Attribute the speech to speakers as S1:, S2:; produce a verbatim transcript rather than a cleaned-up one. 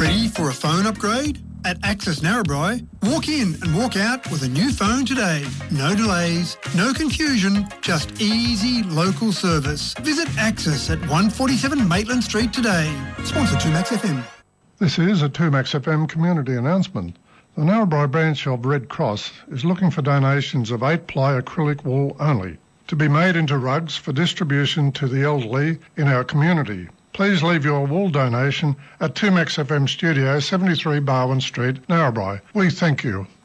S1: Ready for a phone upgrade? At Access Narrabri, walk in and walk out with a new phone today. No delays, no confusion, just easy local service. Visit Access at one forty-seven Maitland Street today. Sponsor two Max F M.
S2: This is a two Max F M community announcement. The Narrabri branch of Red Cross is looking for donations of eight-ply acrylic wool only to be made into rugs for distribution to the elderly in our community. Please leave your wool donation at two Max F M Studio, seventy-three Barwon Street, Narrabri. We thank you.